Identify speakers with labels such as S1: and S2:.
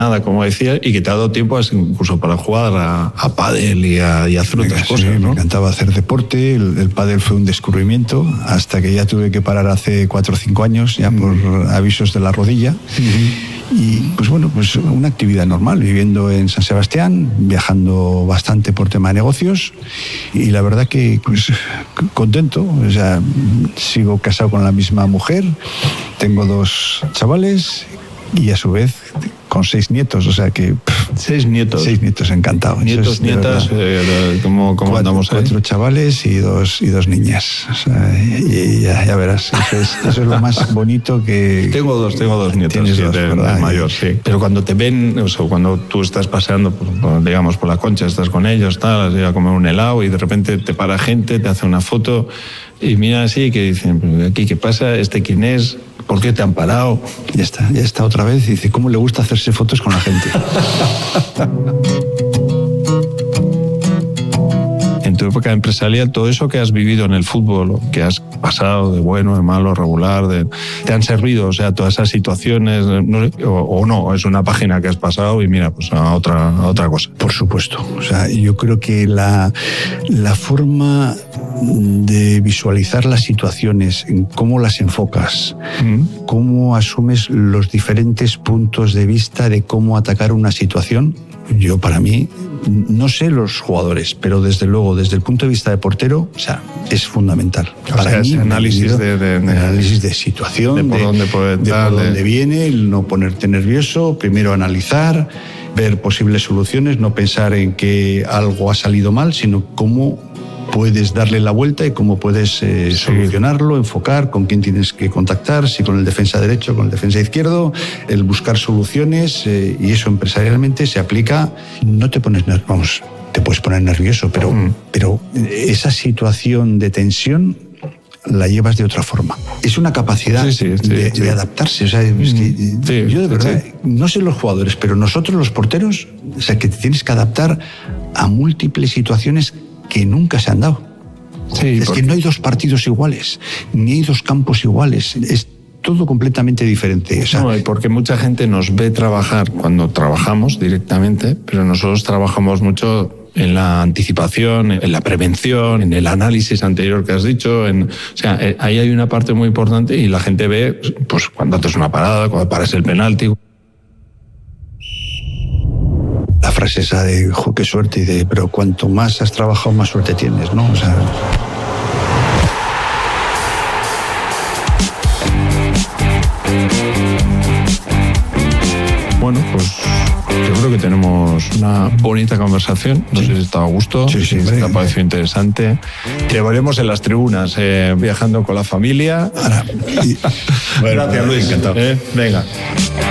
S1: nada, como decía, y que te ha dado tiempo incluso para jugar a pádel y a hacer otras cosas,
S2: sí,
S1: ¿no?
S2: Me encantaba hacer deporte, el pádel fue un descubrimiento, hasta que ya tuve que parar hace 4 o 5 años, ya por avisos de la rodilla. Y pues bueno, pues una actividad normal, viviendo en San Sebastián, viajando bastante por tema de negocios, y la verdad que pues contento. O sea, sigo casado con la misma mujer, tengo 2 chavales y a su vez con 6 nietos, o sea que...
S1: 6 nietos.
S2: 6 nietos, encantado.
S1: Nietos, nietas, ¿cómo andamos ahí?
S2: 4 chavales y dos niñas. O sea, y ya verás, eso es lo más bonito que...
S1: Tengo dos nietos,
S2: Tienes
S1: sí,
S2: 2,
S1: de mayor, sí. Pero cuando te ven, o sea, cuando tú estás paseando, digamos, por la Concha, estás con ellos, tal, has ido a comer un helado y de repente te para gente, te hace una foto y mira así que dicen, ¿aquí qué pasa? ¿Este quién es? ¿Por qué te han parado?
S2: Ya está otra vez. Y dice, ¿cómo le gusta hacerse fotos con la gente?
S1: En tu época empresarial, todo eso que has vivido en el fútbol, que has pasado de bueno, de malo, regular, ¿te han servido? O sea, todas esas situaciones, o no, es una página que has pasado y mira, pues a otra cosa.
S2: Por supuesto. O sea, yo creo que la forma de visualizar las situaciones, en cómo las enfocas, cómo asumes los diferentes puntos de vista de cómo atacar una situación, yo para mí, no sé los jugadores, pero desde luego, desde el punto de vista de portero, o sea, es fundamental.
S1: Para mí, ese análisis
S2: análisis de situación,
S1: de por dónde
S2: viene, el no ponerte nervioso, primero analizar, ver posibles soluciones, no pensar en que algo ha salido mal, sino cómo puedes darle la vuelta y cómo puedes solucionarlo, enfocar, con quién tienes que contactar, si con el defensa derecho, con el defensa izquierdo, el buscar soluciones, y eso empresarialmente se aplica. No te pones nervioso, te puedes poner nervioso, pero esa situación de tensión la llevas de otra forma. Es una capacidad de adaptarse. O sea, es que yo de verdad, no sé los jugadores, pero nosotros los porteros, o sea, que te tienes que adaptar a múltiples situaciones que nunca se han dado. Es que no hay 2 partidos iguales, ni hay 2 campos iguales. Es todo completamente diferente. O sea,
S1: no, porque mucha gente nos ve trabajar cuando trabajamos directamente, pero nosotros trabajamos mucho en la anticipación, en la prevención, en el análisis anterior que has dicho. O sea, ahí hay una parte muy importante y la gente ve pues cuando haces una parada, cuando paras el penalti.
S2: La frase esa de qué suerte, pero cuanto más has trabajado, más suerte tienes, ¿no? O sea...
S1: Bueno, pues yo creo que tenemos una bonita conversación. No sé si estaba a gusto, si te ha parecido interesante. Te veremos en las tribunas, viajando con la familia.
S2: Gracias, Luis.
S1: Encantado. Venga.